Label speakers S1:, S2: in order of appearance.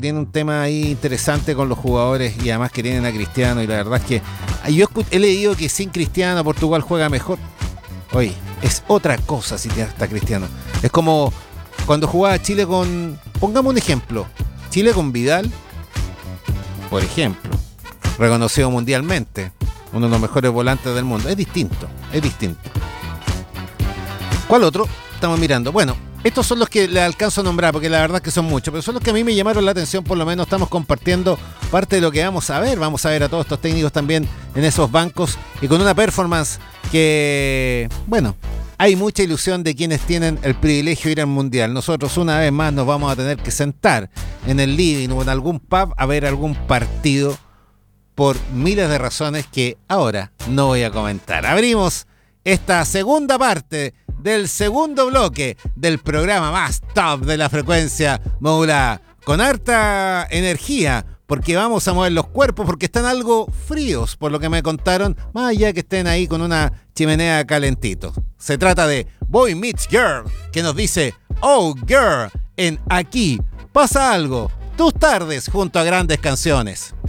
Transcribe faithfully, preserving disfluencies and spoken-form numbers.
S1: tiene un tema ahí interesante con los jugadores y además que tienen a Cristiano, y la verdad es que yo he leído que sin Cristiano Portugal juega mejor. Oye, es otra cosa si está Cristiano. Es como cuando jugaba Chile con, pongamos un ejemplo, Chile con Vidal, por ejemplo, reconocido mundialmente, uno de los mejores volantes del mundo. Es distinto, es distinto. ¿Cuál otro? Estamos mirando. Bueno, estos son los que le alcanzo a nombrar, porque la verdad es que son muchos, pero son los que a mí me llamaron la atención. Por lo menos estamos compartiendo parte de lo que vamos a ver. Vamos a ver a todos estos técnicos también en esos bancos y con una performance que, bueno, hay mucha ilusión de quienes tienen el privilegio de ir al Mundial. Nosotros una vez más nos vamos a tener que sentar en el living o en algún pub a ver algún partido por miles de razones que ahora no voy a comentar. Abrimos esta segunda parte del segundo bloque del programa más top de la frecuencia modulada, con harta energía, porque vamos a mover los cuerpos, porque están algo fríos, por lo que me contaron, más allá que estén ahí con una chimenea calentito. Se trata de Boy Meets Girl, que nos dice, oh girl, en Aquí pasa algo, tus tardes junto a grandes canciones.